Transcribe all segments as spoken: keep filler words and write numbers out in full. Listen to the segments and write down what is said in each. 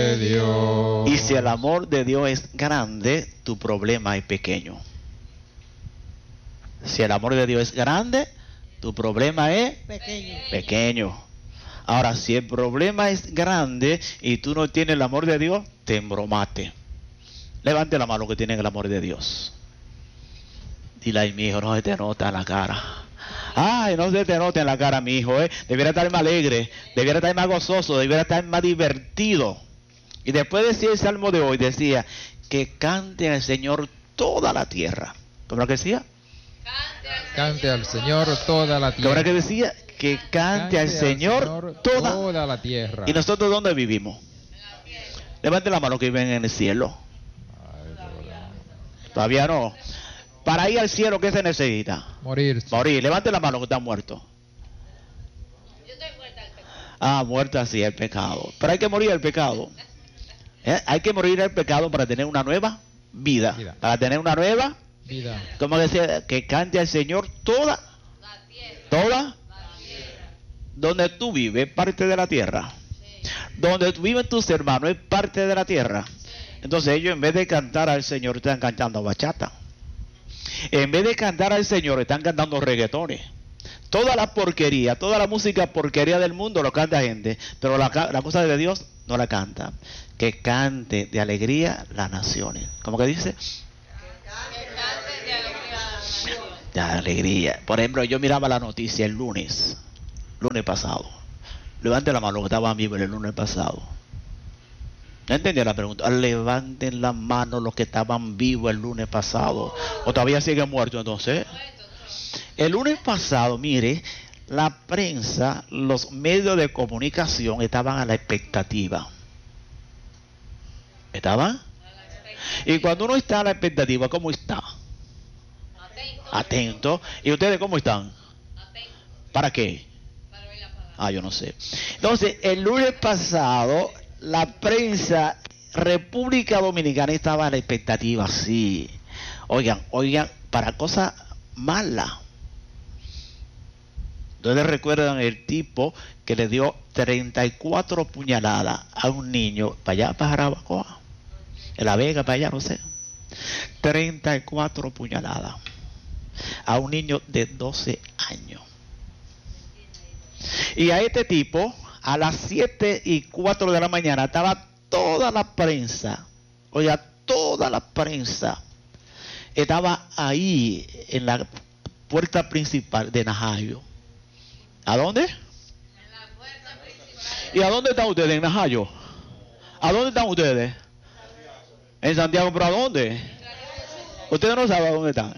de Dios. Y si el amor de Dios es grande, tu problema es pequeño. Si el amor de Dios es grande, tu problema es Pequeño. pequeño. Ahora, si el problema es grande y tú no tienes el amor de Dios, te embromaste. Levante la mano que tienen el amor de Dios. Dile ahí, mi hijo, no se te nota en la cara. Ay, no se te nota en la cara, mi hijo, ¿eh? Debiera estar más alegre, debiera estar más gozoso, debiera estar más divertido. Y después decía el salmo de hoy, decía, que cante al Señor toda la tierra. ¿Cómo era que decía? Cante al Señor toda la ¿Cómo era tierra. que decía? Que cante, Cante al Señor, toda. toda la tierra. ¿Y nosotros dónde vivimos? Levante la mano que viven en el cielo. Todavía no. Para ir al cielo, ¿qué se necesita? Morir. Morir. Levante la mano que está muerto. Yo estoy muerta al pecado. Ah, muerta sí el pecado. Pero hay que morir al pecado. ¿Eh? Hay que morir al pecado para tener una nueva vida. Vida. Para tener una nueva, Vida. como decía, que cante al Señor toda, La tierra. toda, La tierra. donde tú vives, parte de la tierra. Donde viven tus hermanos es parte de la tierra. Entonces ellos en vez de cantar al Señor están cantando bachata. En vez de cantar al Señor están cantando reggaetones. Toda la porquería, toda la música porquería del mundo lo canta gente, pero la, la cosa de Dios no la canta. Que cante de alegría las naciones. ¿Cómo que dice? Que cante de alegría a la nación. De alegría. Por ejemplo, yo miraba la noticia el lunes, lunes pasado. Levante la mano los que estaban vivos el lunes pasado. ¿No entendía la pregunta? Levanten la mano los que estaban vivos el lunes pasado. ¿O todavía siguen muertos entonces? El lunes pasado, mire, la prensa, los medios de comunicación estaban a la expectativa. ¿Estaban? Y cuando uno está a la expectativa, ¿cómo está? Atento. Atento. ¿Y ustedes cómo están? Atento. ¿Para qué? Para oír la palabra. Ah, yo no sé. Entonces, el lunes pasado, la prensa República Dominicana estaba a la expectativa, sí. Oigan, oigan, para cosas malas. ¿Ustedes recuerdan el tipo que le dio treinta y cuatro puñaladas a un niño para allá, para Jarabacoa? En La Vega, para allá, no sé. treinta y cuatro puñaladas a un niño de doce años. Y a este tipo, a las siete y cuatro de la mañana, estaba toda la prensa, oiga, toda la prensa, estaba ahí en la puerta principal de Najayo. ¿A dónde? En la puerta principal. ¿Y a dónde están ustedes en Najayo? ¿A dónde están ustedes? En Santiago, ¿pero a dónde? Ustedes no saben a dónde están.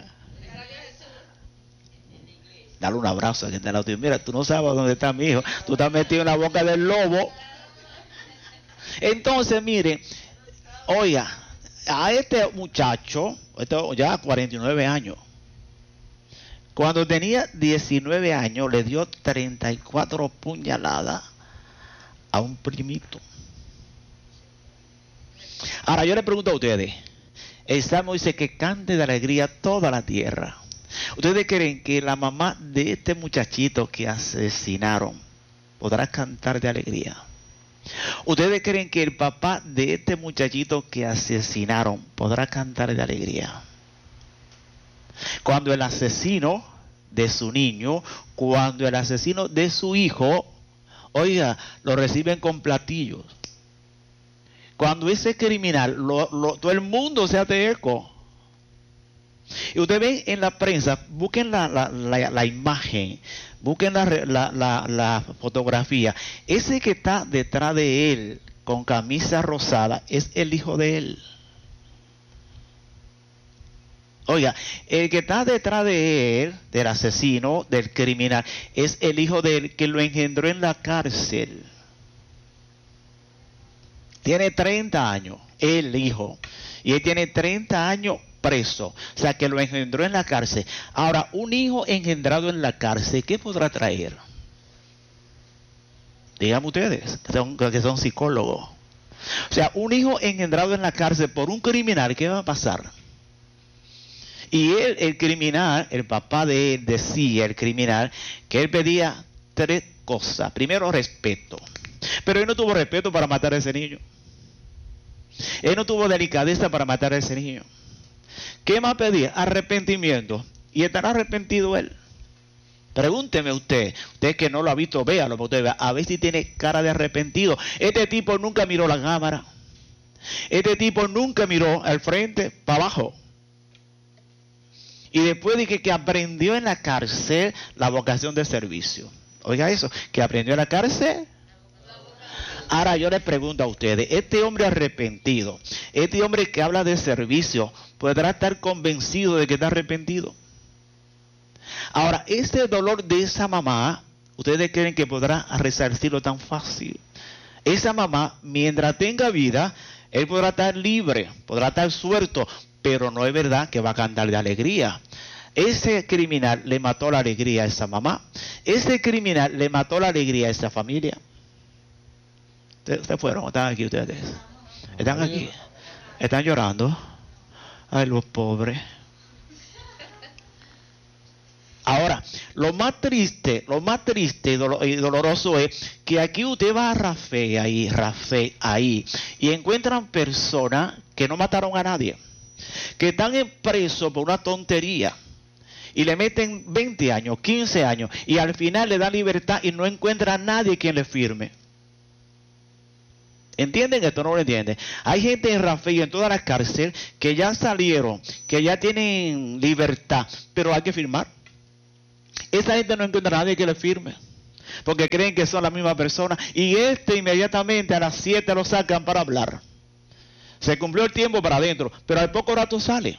Dale un abrazo a quien está al lado tuyo. Mira, tú no sabes dónde está mi hijo. Tú estás metido en la boca del lobo. Entonces, miren, oiga, a este muchacho, este ya cuarenta y nueve años, cuando tenía diecinueve años, le dio treinta y cuatro puñaladas a un primito. Ahora yo le pregunto a ustedes, el Salmo dice que cante de alegría toda la tierra. ¿Ustedes creen que la mamá de este muchachito que asesinaron podrá cantar de alegría? ¿Ustedes creen que el papá de este muchachito que asesinaron podrá cantar de alegría? Cuando el asesino de su niño, cuando el asesino de su hijo, oiga, lo reciben con platillos. Cuando ese criminal, lo, lo, todo el mundo se hace eco. Y ustedes ven en la prensa, busquen la, la, la, la imagen, busquen la, la, la, la fotografía. Ese que está detrás de él con camisa rosada es el hijo de él. Oiga, el que está detrás de él, del asesino, del criminal, es el hijo de él que lo engendró en la cárcel. Tiene treinta años, el hijo, y él tiene treinta años preso, o sea que lo engendró en la cárcel. Ahora, un hijo engendrado en la cárcel, ¿qué podrá traer? Díganme ustedes, que son, que son psicólogos. O sea, un hijo engendrado en la cárcel por un criminal, ¿qué va a pasar? Y él, el criminal, el papá de él decía, el criminal, que él pedía tres cosas. Primero, respeto. Pero él no tuvo respeto para matar a ese niño. Él no tuvo delicadeza para matar a ese niño. ¿Qué más pedía? Arrepentimiento. ¿Y estará arrepentido él? Pregúnteme usted, usted que no lo ha visto, véalo, usted vea, a ver si tiene cara de arrepentido. Este tipo nunca miró la cámara. Este tipo nunca miró al frente, para abajo. Y después dije que aprendió en la cárcel la vocación de servicio. Oiga eso, que aprendió en la cárcel. Ahora yo les pregunto a ustedes, este hombre arrepentido, este hombre que habla de servicio, ¿podrá estar convencido de que está arrepentido? Ahora, ese dolor de esa mamá, ¿ustedes creen que podrá resarcirlo tan fácil? Esa mamá, mientras tenga vida, él podrá estar libre, podrá estar suelto, pero no es verdad que va a cantar de alegría. Ese criminal le mató la alegría a esa mamá. Ese criminal le mató la alegría a esa familia. ¿Ustedes fueron? ¿Están aquí ustedes? ¿Están aquí? ¿Están llorando? Ay, los pobres. Ahora, lo más triste, lo más triste y doloroso es que aquí usted va a Rafe ahí, Rafe ahí, y encuentran personas que no mataron a nadie, que están presos por una tontería, y le meten veinte años, quince años, y al final le dan libertad y no encuentra a nadie quien le firme. ¿Entienden esto? No lo entienden. Hay gente en Rafe y en toda la cárcel que ya salieron, que ya tienen libertad, pero hay que firmar. Esa gente no encuentra a nadie que le firme, porque creen que son la misma persona, y este inmediatamente a las siete lo sacan para hablar. Se cumplió el tiempo para adentro, pero al poco rato sale.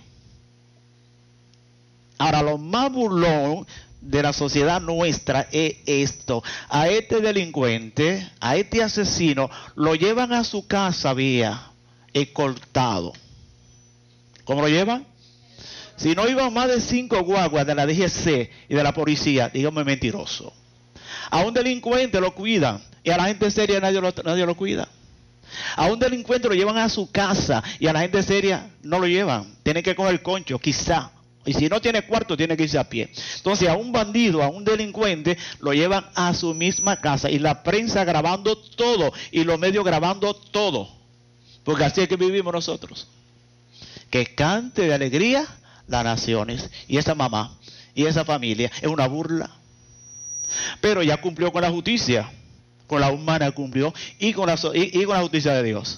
Ahora, lo más burlón de la sociedad nuestra es esto: a este delincuente, a este asesino, lo llevan a su casa vía escoltado. ¿Cómo lo llevan? Si no iban más de cinco guaguas de la D G C y de la policía, dígame mentiroso. A un delincuente lo cuidan y a la gente seria nadie lo, nadie lo cuida. A un delincuente lo llevan a su casa y a la gente seria no lo llevan. Tiene que coger concho, quizá. Y si no tiene cuarto, tiene que irse a pie. Entonces a un bandido, a un delincuente, lo llevan a su misma casa. Y la prensa grabando todo y los medios grabando todo. Porque así es que vivimos nosotros. Que cante de alegría las naciones, y esa mamá y esa familia es una burla, pero ya cumplió con la justicia, con la humana cumplió, y con la, y, y con la justicia de Dios.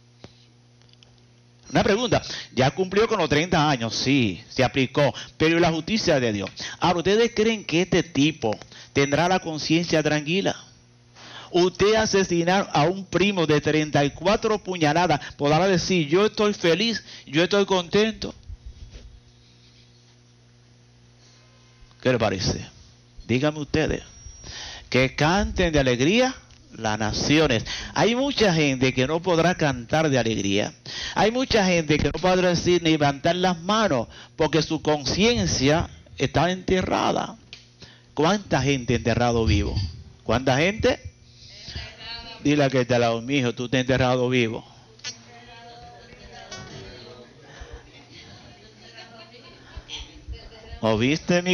Una pregunta, ya cumplió con los treinta años, sí, se aplicó, pero ¿y la justicia de Dios? Ahora, ¿ustedes creen que este tipo tendrá la conciencia tranquila? Usted asesinar a un primo de treinta y cuatro puñaladas, podrá decir, yo estoy feliz, yo estoy contento. ¿Qué le parece? Díganme ustedes. Que canten de alegría las naciones. Hay mucha gente que no podrá cantar de alegría. Hay mucha gente que no podrá decir ni levantar las manos porque su conciencia está enterrada. ¿Cuánta gente enterrado vivo? ¿Cuánta gente? Dile a que está al lado mío, tú estás enterrado vivo. ¿Oíste mi